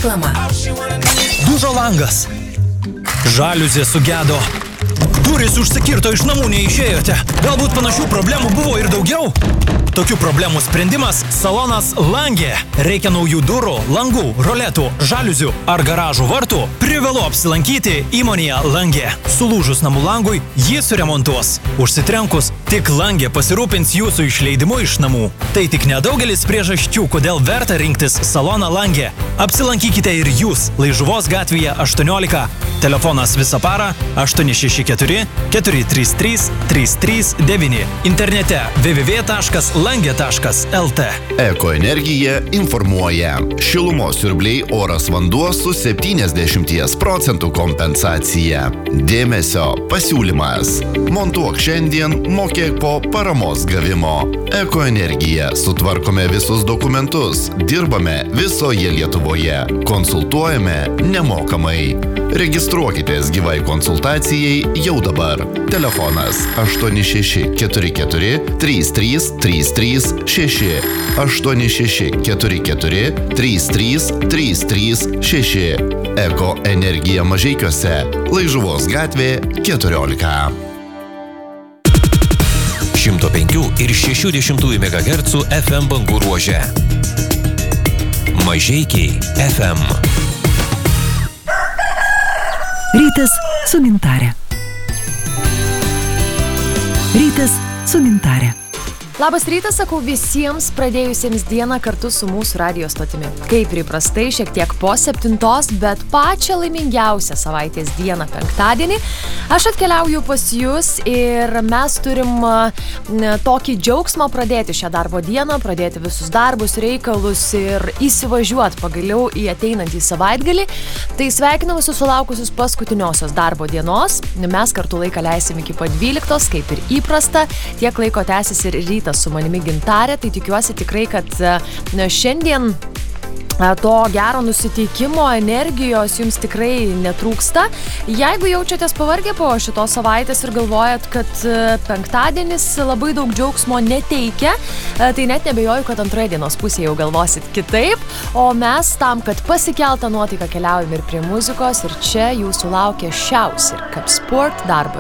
Reklama. Dužo langas. Žaliuzė sugedo. Durys užsikirto, iš namų neišėjote. Galbūt panašių problemų buvo ir daugiau? Tokių problemų sprendimas – salonas Langė. Reikia naujų durų, langų, roletų, žaliuzių ar garažų vartų? Privalu apsilankyti įmonėje Langė. Sulūžus namų langui, jį suremontuos. Užsitrenkus, tik Langė pasirūpins jūsų išleidimu iš namų. Tai tik nedaugelis priežasčių, kodėl verta rinktis saloną Langė. Apsilankykite ir jūs Laižuvos gatvėje 18. Telefonas visą parą 864 433 339. Internete www.langė.lt. Ekoenergija informuoja. Šilumos siurbliai oras vanduo su 70% kompensacija. Dėmesio pasiūlymas. Montuok šiandien, mokėk po paramos gavimo. Ekoenergija. Sutvarkome visus dokumentus. Dirbame visoje Lietuvoje. Konsultuojame nemokamai. Registruokitės gyvai konsultacijai jau dabar. Telefonas 8644 33336 8644 33336. Eko energija Mažeikiuose. Laižuvos gatvė 14. 105 ir 60 MHz FM bangų ruože. Mažeikiai FM. Rytas su Gintarė. Rytas su Gintarė. Labas rytas, sakau visiems pradėjusiems dieną kartu su mūsų radijo stotimi. Kaip įprastai, šiek tiek po 7, bet pačią laimingiausią savaitės dieną, penktadienį, aš atkeliauju pas jūs ir mes turim tokį džiaugsmą pradėti šią darbo dieną, pradėti visus darbus, reikalus ir įsivažiuoti pagaliau į ateinantį savaitgalį. Tai sveikinu visus sulaukusius paskutiniosios darbo dienos. Mes kartu laiką leisim iki pat 12, kaip ir įprasta. Tiek laiko tęsis ir rytas su manimi Gintarė, tai tikiuosi tikrai, kad šiandien to gero nusiteikimo, energijos jums tikrai netrūksta. Jeigu jaučiatės pavargę po šitos savaitės ir galvojat, kad penktadienis labai daug džiaugsmo neteikia, tai net nebejoju, kad antroje dienos pusėje jau galvosit kitaip. O mes tam, kad pasikeltą nuotaiką keliaujame ir prie muzikos ir čia jūsų laukia Šiaus ir Cup Sport darbas.